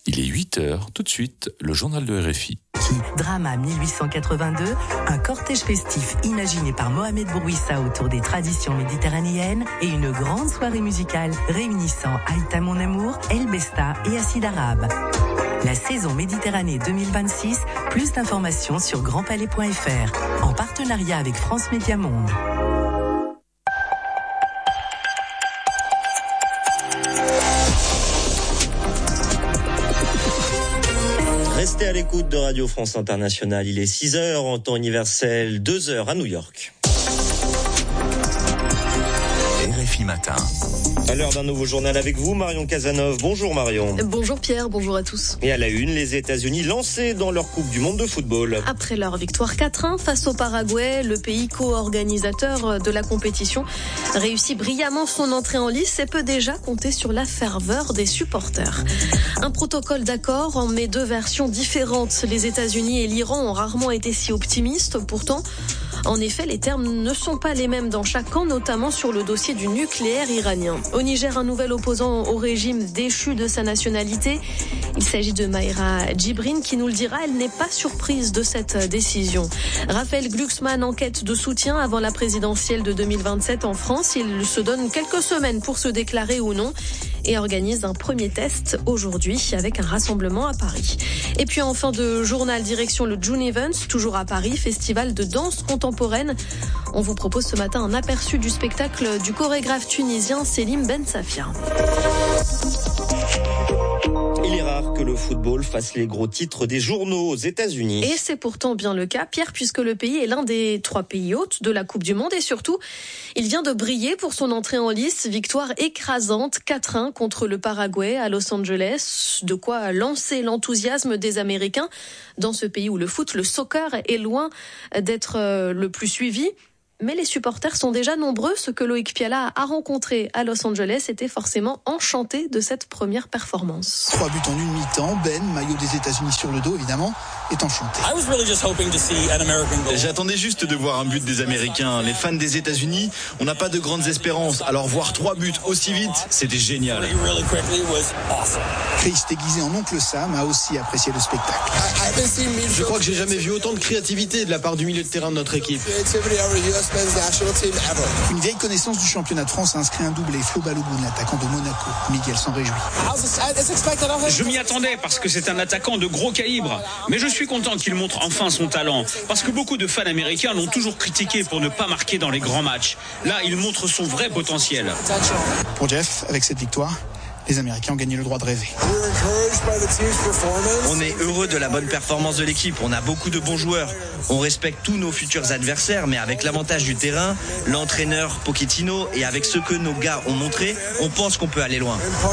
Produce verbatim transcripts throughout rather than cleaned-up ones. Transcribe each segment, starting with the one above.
Il est huit heures, tout de suite, le journal de R F I. Drama mille huit cent quatre-vingt-deux, un cortège festif imaginé par Mohamed Bourouissa autour des traditions méditerranéennes et une grande soirée musicale réunissant Aïta Mon Amour, El Besta et Acide Arabe. La saison Méditerranée deux mille vingt-six, plus d'informations sur grand palais point f r, en partenariat avec France Média Monde. Restez à l'écoute de Radio France Internationale. Il est six heures en temps universel, deux heures à New York. R F I Matin. À l'heure d'un nouveau journal avec vous, Marion Cazeneuve. Bonjour Marion. Bonjour Pierre, bonjour à tous. Et à la une, les États-Unis lancés dans leur Coupe du Monde de football. Après leur victoire quatre un face au Paraguay, le pays co-organisateur de la compétition réussit brillamment son entrée en lice et peut déjà compter sur la ferveur des supporters. Un protocole d'accord en met deux versions différentes. Les États-Unis et l'Iran ont rarement été si optimistes. Pourtant, en effet, les termes ne sont pas les mêmes dans chaque camp, notamment sur le dossier du nucléaire iranien. Au Niger, un nouvel opposant au régime déchu de sa nationalité. Il s'agit de Maïra Djibrine qui nous le dira, elle n'est pas surprise de cette décision. Raphaël Glucksmann en quête de soutien avant la présidentielle de deux mille vingt-sept en France. Il se donne quelques semaines pour se déclarer ou non et organise un premier test aujourd'hui avec un rassemblement à Paris. Et puis en fin de journal, direction le June Events, toujours à Paris, festival de danse contemporaine. On vous propose ce matin un aperçu du spectacle du chorégraphe tunisien Selim Ben Safia. Il est rare que le football fasse les gros titres des journaux aux États-Unis. Et c'est pourtant bien le cas, Pierre, puisque le pays est l'un des trois pays hôtes de la Coupe du Monde et surtout, il vient de briller pour son entrée en lice. Victoire écrasante quatre un contre le Paraguay à Los Angeles. De quoi lancer l'enthousiasme des Américains dans ce pays où le foot, le soccer est loin d'être le plus suivi. Mais les supporters sont déjà nombreux. Ce que Loïc Piala a rencontré à Los Angeles était forcément enchanté de cette première performance. Trois buts en une mi-temps. Ben, maillot des États-Unis sur le dos évidemment, est enchanté. J'attendais juste de voir un but des Américains. Les fans des États-Unis, on n'a pas de grandes espérances. Alors voir trois buts aussi vite, c'était génial. Chris, déguisé en oncle Sam, a aussi apprécié le spectacle. Je crois que j'ai jamais vu autant de créativité de la part du milieu de terrain de notre équipe. Une vieille connaissance du championnat de France a inscrit un doublé. Flo Balogun, l'attaquant de Monaco. Miguel s'en réjouit. Je m'y attendais parce que c'est un attaquant de gros calibre. Mais je suis content qu'il montre enfin son talent. Parce que beaucoup de fans américains l'ont toujours critiqué pour ne pas marquer dans les grands matchs. Là, il montre son vrai potentiel. Pour Jeff, avec cette victoire, les Américains ont gagné le droit de rêver. On est heureux de la bonne performance de l'équipe. On a beaucoup de bons joueurs. On respecte tous nos futurs adversaires, mais avec l'avantage du terrain, l'entraîneur Pochettino et avec ce que nos gars ont montré, on pense qu'on peut aller loin.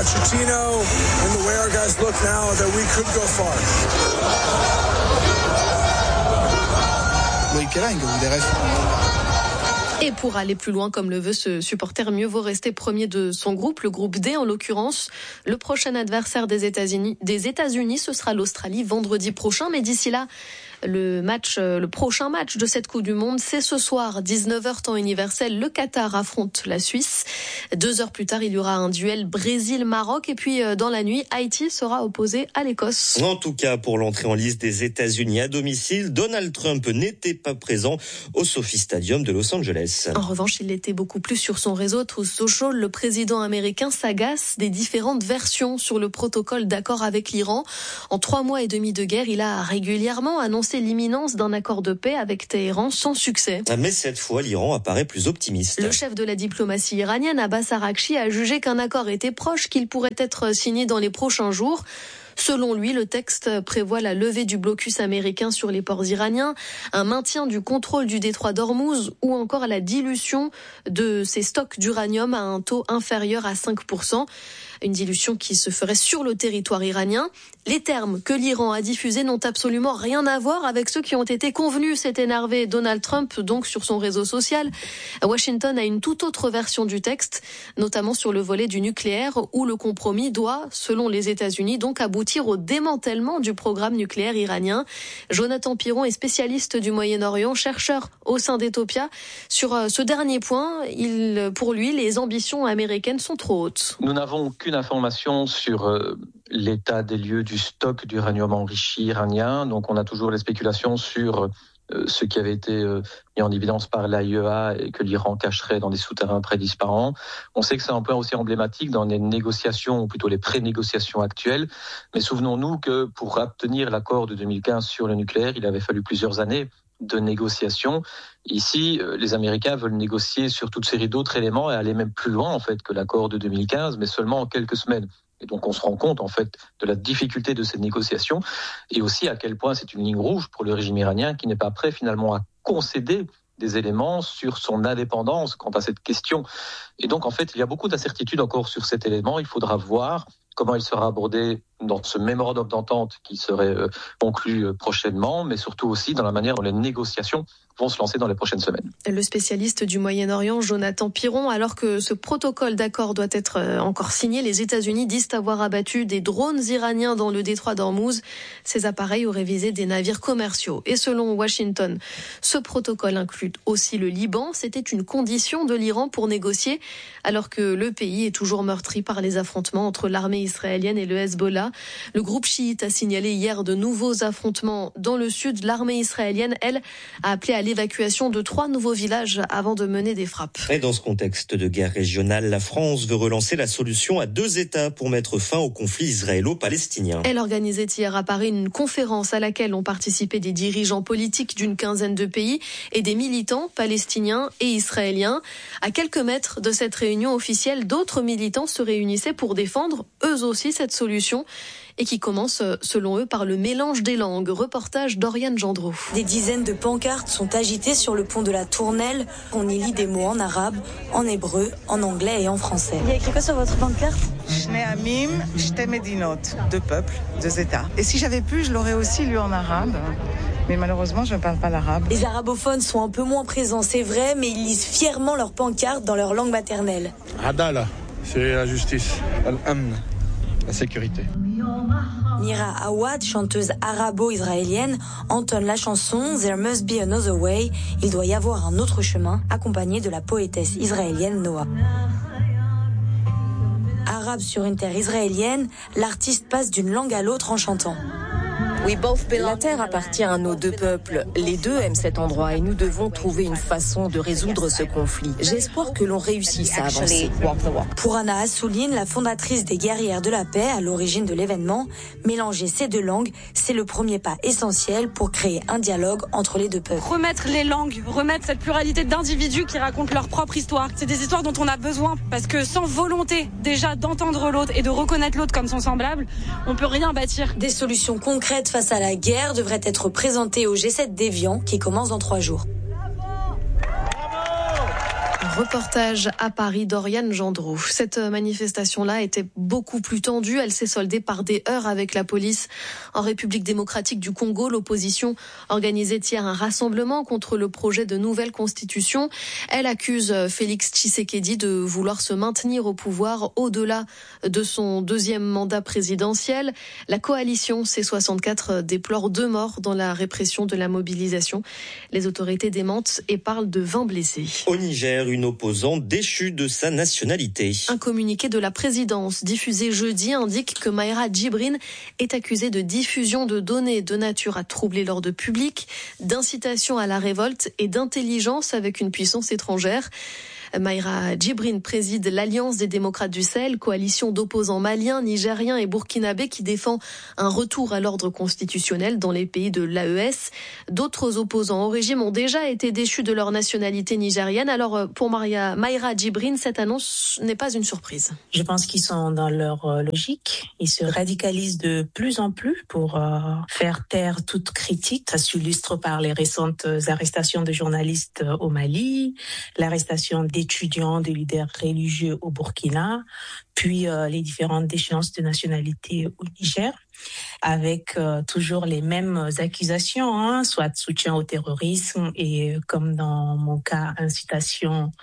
Loïc Piala, des rêves. Et pour aller plus loin, comme le veut ce supporter, mieux vaut rester premier de son groupe, le groupe D en l'occurrence. Le prochain adversaire des États-Unis, des États-Unis, ce sera l'Australie vendredi prochain. Mais d'ici là, le match, le prochain match de cette Coupe du Monde, c'est ce soir, dix-neuf heures temps universel. Le Qatar affronte la Suisse. Deux heures plus tard, il y aura un duel Brésil-Maroc. Et puis, dans la nuit, Haïti sera opposé à l'Écosse. En tout cas, pour l'entrée en lice des États-Unis à domicile, Donald Trump n'était pas présent au Sophie Stadium de Los Angeles. En revanche, il était beaucoup plus sur son réseau Truth Social. Le président américain s'agace des différentes versions sur le protocole d'accord avec l'Iran. En trois mois et demi de guerre, il a régulièrement annoncé l'imminence d'un accord de paix avec Téhéran sans succès. Mais cette fois, l'Iran apparaît plus optimiste. Le chef de la diplomatie iranienne, Abbas Araghchi, a jugé qu'un accord était proche, qu'il pourrait être signé dans les prochains jours. Selon lui, le texte prévoit la levée du blocus américain sur les ports iraniens, un maintien du contrôle du détroit d'Ormuz ou encore la dilution de ces stocks d'uranium à un taux inférieur à cinq pour cent. Une dilution qui se ferait sur le territoire iranien. Les termes que l'Iran a diffusés n'ont absolument rien à voir avec ceux qui ont été convenus, s'est énervé Donald Trump donc sur son réseau social. Washington a une toute autre version du texte, notamment sur le volet du nucléaire, où le compromis doit, selon les États-Unis, donc aboutir au démantèlement du programme nucléaire iranien. Jonathan Piron est spécialiste du Moyen-Orient, chercheur au sein d'Ethiopia. Sur ce dernier point, il, pour lui, les ambitions américaines sont trop hautes. Nous n'avons que aucune information sur euh, l'état des lieux du stock d'uranium enrichi iranien. Donc on a toujours les spéculations sur euh, ce qui avait été euh, mis en évidence par l'A I E A et que l'Iran cacherait dans des souterrains prédisparants. On sait que c'est un point aussi emblématique dans les négociations, ou plutôt les pré-négociations actuelles. Mais souvenons-nous que pour obtenir l'accord de deux mille quinze sur le nucléaire, il avait fallu plusieurs années de négociations. Ici, les Américains veulent négocier sur toute série d'autres éléments et aller même plus loin en fait que l'accord de deux mille quinze, mais seulement en quelques semaines. Et donc on se rend compte en fait de la difficulté de ces négociations et aussi à quel point c'est une ligne rouge pour le régime iranien qui n'est pas prêt finalement à concéder des éléments sur son indépendance quant à cette question. Et donc en fait, il y a beaucoup d'incertitudes encore sur cet élément. Il faudra voir comment il sera abordé dans ce mémorandum d'entente qui serait euh, conclu euh, prochainement, mais surtout aussi dans la manière dont les négociations vont se lancer dans les prochaines semaines. Le spécialiste du Moyen-Orient, Jonathan Piron, alors que ce protocole d'accord doit être encore signé, les États-Unis disent avoir abattu des drones iraniens dans le détroit d'Ormuz. Ces appareils auraient visé des navires commerciaux. Et selon Washington, ce protocole inclut aussi le Liban. C'était une condition de l'Iran pour négocier, alors que le pays est toujours meurtri par les affrontements entre l'armée israélienne et le Hezbollah. Le groupe chiite a signalé hier de nouveaux affrontements dans le sud. L'armée israélienne, elle, a appelé à l'évacuation de trois nouveaux villages avant de mener des frappes. Et dans ce contexte de guerre régionale, la France veut relancer la solution à deux États pour mettre fin au conflit israélo-palestinien. Elle organisait hier à Paris une conférence à laquelle ont participé des dirigeants politiques d'une quinzaine de pays et des militants palestiniens et israéliens. À quelques mètres de cette réunion officielle, d'autres militants se réunissaient pour défendre eux aussi cette solution et qui commence, selon eux, par le mélange des langues. Reportage d'Oriane Gendreau. Des dizaines de pancartes sont agitées sur le pont de la Tournelle. On y lit des mots en arabe, en hébreu, en anglais et en français. Il y a écrit quoi sur votre pancarte ? Shnei Amim, Shte Medinot, deux peuples, deux États. Et si j'avais pu, je l'aurais aussi lu en arabe. Mais malheureusement, je ne parle pas l'arabe. Les arabophones sont un peu moins présents, c'est vrai, mais ils lisent fièrement leurs pancartes dans leur langue maternelle. Adala, c'est la justice. Al-Amn, la sécurité. Mira Awad, chanteuse arabo-israélienne, entonne la chanson There Must Be Another Way, il doit y avoir un autre chemin, accompagnée de la poétesse israélienne Noah. Arabe sur une terre israélienne, l'artiste passe d'une langue à l'autre en chantant. La terre appartient à nos deux peuples. Les deux aiment cet endroit et nous devons trouver une façon de résoudre ce conflit. J'espère que l'on réussisse à avancer. Pour Anna Assouline, la fondatrice des Guerrières de la Paix, à l'origine de l'événement, mélanger ces deux langues, c'est le premier pas essentiel pour créer un dialogue entre les deux peuples. Remettre les langues, remettre cette pluralité d'individus qui racontent leur propre histoire. C'est des histoires dont on a besoin parce que sans volonté déjà d'entendre l'autre et de reconnaître l'autre comme son semblable, on peut rien bâtir. Des solutions concrètes face à la guerre devrait être présenté au G sept d'Évian qui commence dans trois jours. Reportage à Paris d'Oriane Gendreau. Cette manifestation-là était beaucoup plus tendue. Elle s'est soldée par des heurts avec la police. En République démocratique du Congo, l'opposition organisait hier un rassemblement contre le projet de nouvelle constitution. Elle accuse Félix Tshisekedi de vouloir se maintenir au pouvoir au-delà de son deuxième mandat présidentiel. La coalition C soixante-quatre déplore deux morts dans la répression de la mobilisation. Les autorités démentent et parlent de vingt blessés. Au Niger, une opposant déchu de sa nationalité. Un communiqué de la présidence diffusé jeudi indique que Mayra Djibrine est accusée de diffusion de données de nature à troubler l'ordre public, d'incitation à la révolte et d'intelligence avec une puissance étrangère. Mayra Djibrine préside l'Alliance des démocrates du Sahel, coalition d'opposants maliens, nigériens et burkinabés qui défend un retour à l'ordre constitutionnel dans les pays de l'A E S. D'autres opposants au régime ont déjà été déchus de leur nationalité nigérienne. Alors pour Maria, Mayra Djibrine, cette annonce n'est pas une surprise. Je pense qu'ils sont dans leur logique. Ils se radicalisent de plus en plus pour euh, faire taire toute critique. Ça s'illustre par les récentes arrestations de journalistes au Mali, l'arrestation d'étudiants, de leaders religieux au Burkina, puis euh, les différentes déchéances de nationalité au Niger, avec euh, toujours les mêmes accusations, hein, soit soutien au terrorisme et, comme dans mon cas, incitation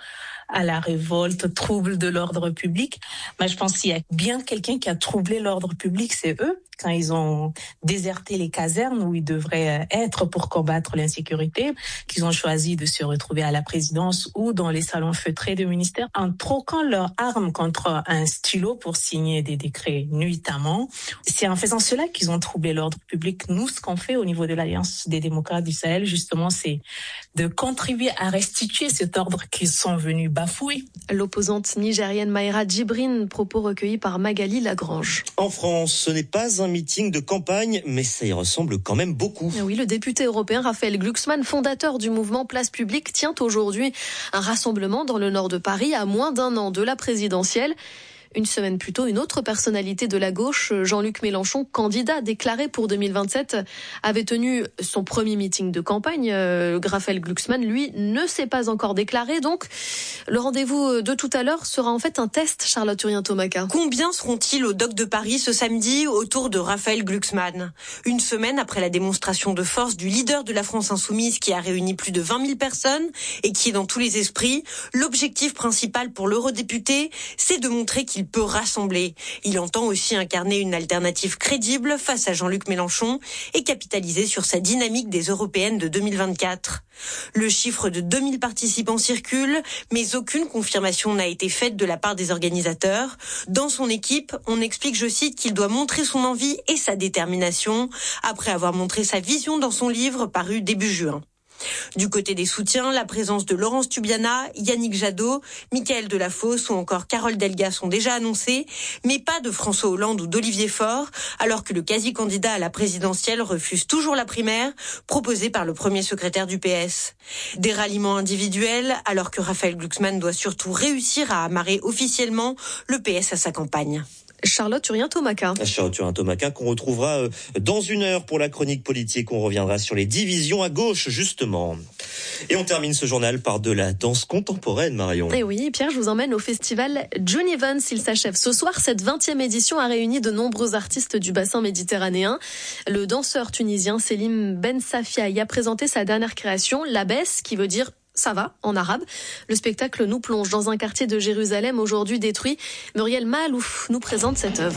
à la révolte, trouble de l'ordre public. Mais je pense qu'il y a bien quelqu'un qui a troublé l'ordre public, c'est eux, quand ils ont déserté les casernes où ils devraient être pour combattre l'insécurité, qu'ils ont choisi de se retrouver à la présidence ou dans les salons feutrés du ministère en troquant leurs armes contre un stylo pour signer des décrets nuitamment. C'est en faisant cela qu'ils ont troublé l'ordre public. Nous, ce qu'on fait au niveau de l'Alliance des démocrates du Sahel, justement, c'est de contribuer à restituer cet ordre qu'ils sont venus bafouer. L'opposante nigérienne Maïra Djibrine, propos recueillis par Magali Lagrange. En France, ce n'est pas un meeting de campagne, mais ça y ressemble quand même beaucoup. Oui, le député européen Raphaël Glucksmann, fondateur du mouvement Place Publique, tient aujourd'hui un rassemblement dans le nord de Paris à moins d'un an de la présidentielle. Une semaine plus tôt, une autre personnalité de la gauche, Jean-Luc Mélenchon, candidat déclaré pour deux mille vingt-sept, avait tenu son premier meeting de campagne. Euh, Raphaël Glucksmann, lui, ne s'est pas encore déclaré. Donc, le rendez-vous de tout à l'heure sera en fait un test, Charlotte Urien-Thomaca. Combien seront-ils au Doc de Paris ce samedi autour de Raphaël Glucksmann ? Une semaine après la démonstration de force du leader de la France Insoumise qui a réuni plus de vingt mille personnes et qui est dans tous les esprits, l'objectif principal pour l'eurodéputé, c'est de montrer qu'il peut rassembler. Il entend aussi incarner une alternative crédible face à Jean-Luc Mélenchon et capitaliser sur sa dynamique des européennes de deux mille vingt-quatre. Le chiffre de deux mille participants circule, mais aucune confirmation n'a été faite de la part des organisateurs. Dans son équipe, on explique, je cite, qu'il doit montrer son envie et sa détermination après avoir montré sa vision dans son livre paru début juin. Du côté des soutiens, la présence de Laurence Tubiana, Yannick Jadot, Mickaël Delafosse ou encore Carole Delga sont déjà annoncés, mais pas de François Hollande ou d'Olivier Faure, alors que le quasi-candidat à la présidentielle refuse toujours la primaire proposée par le premier secrétaire du P S. Des ralliements individuels, alors que Raphaël Glucksmann doit surtout réussir à amarrer officiellement le P S à sa campagne. Charlotte Urien-Thomaca. Charlotte Urien-Thomaca qu'on retrouvera dans une heure pour la chronique politique. On reviendra sur les divisions à gauche, justement. Et on termine ce journal par de la danse contemporaine, Marion. Et oui, Pierre, je vous emmène au festival June Evans. Il s'achève ce soir. Cette vingtième édition a réuni de nombreux artistes du bassin méditerranéen. Le danseur tunisien Selim Ben Safia y a présenté sa dernière création, Labès, qui veut dire ça va, en arabe. Le spectacle nous plonge dans un quartier de Jérusalem aujourd'hui détruit. Muriel Mahalouf nous présente cette œuvre.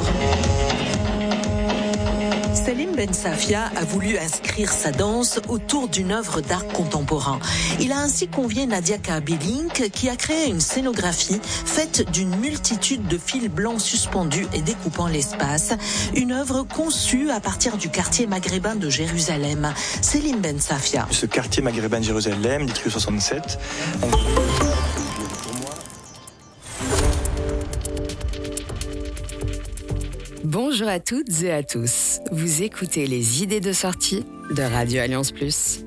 Selim Ben Safia a voulu inscrire sa danse autour d'une œuvre d'art contemporain. Il a ainsi convié Nadia Kabilinck qui a créé une scénographie faite d'une multitude de fils blancs suspendus et découpant l'espace. Une œuvre conçue à partir du quartier maghrébin de Jérusalem. Selim Ben Safia. Ce quartier maghrébin de Jérusalem, district soixante-sept. On... Bonjour à toutes et à tous. Vous écoutez les idées de sortie de Radio Alliance Plus.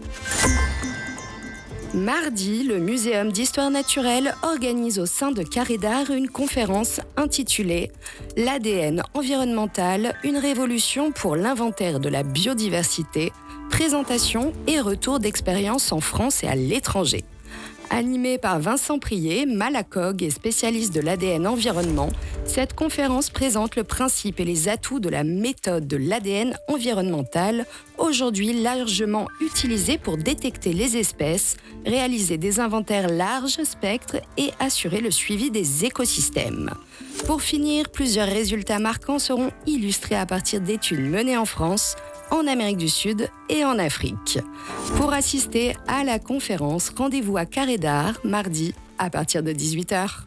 Mardi, le Muséum d'histoire naturelle organise au sein de Carré d'Art une conférence intitulée « L'A D N environnemental, une révolution pour l'inventaire de la biodiversité, présentation et retour d'expérience en France et à l'étranger ». Animée par Vincent Prier, malacologue et spécialiste de l'A D N environnement, cette conférence présente le principe et les atouts de la méthode de l'A D N environnemental, aujourd'hui largement utilisée pour détecter les espèces, réaliser des inventaires larges spectres et assurer le suivi des écosystèmes. Pour finir, plusieurs résultats marquants seront illustrés à partir d'études menées en France, en Amérique du Sud et en Afrique. Pour assister à la conférence, rendez-vous à Carré d'Art, mardi, à partir de dix-huit heures.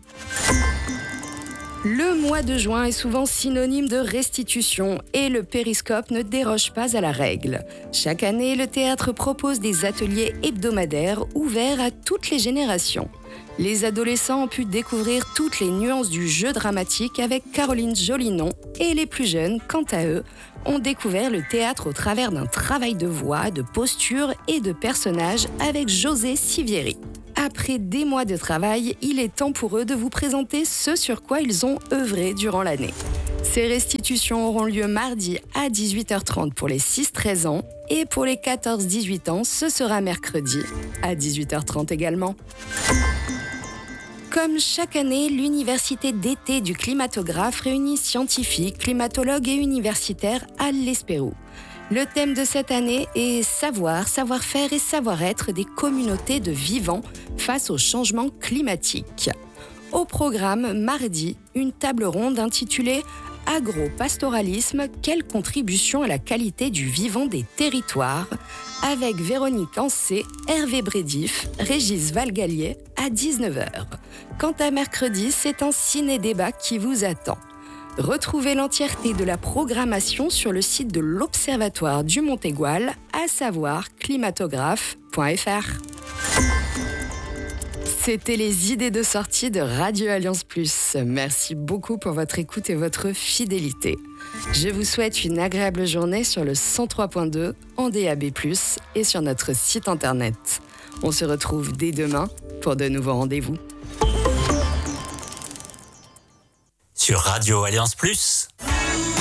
Le mois de juin est souvent synonyme de restitution et le périscope ne déroge pas à la règle. Chaque année, le théâtre propose des ateliers hebdomadaires ouverts à toutes les générations. Les adolescents ont pu découvrir toutes les nuances du jeu dramatique avec Caroline Jolinon et les plus jeunes, quant à eux, ont découvert le théâtre au travers d'un travail de voix, de posture et de personnages avec José Sivieri. Après des mois de travail, il est temps pour eux de vous présenter ce sur quoi ils ont œuvré durant l'année. Ces restitutions auront lieu mardi à dix-huit heures trente pour les six treize ans et pour les quatorze dix-huit ans, ce sera mercredi à dix-huit heures trente également. Comme chaque année, l'université d'été du climatographe réunit scientifiques, climatologues et universitaires à l'Espérou. Le thème de cette année est savoir, savoir-faire et savoir-être des communautés de vivants face au changement climatique. Au programme, mardi, une table ronde intitulée « Agro-pastoralisme, quelle contribution à la qualité du vivant des territoires ?» avec Véronique Ancé, Hervé Brédif, Régis Valgalier à dix-neuf heures. Quant à mercredi, c'est un ciné-débat qui vous attend. Retrouvez l'entièreté de la programmation sur le site de l'Observatoire du Montégoal, à savoir climatographe point f r. C'était les idées de sortie de Radio Alliance Plus. Merci beaucoup pour votre écoute et votre fidélité. Je vous souhaite une agréable journée sur le cent trois point deux, en D A B plus, et sur notre site internet. On se retrouve dès demain pour de nouveaux rendez-vous. Sur Radio Alliance Plus,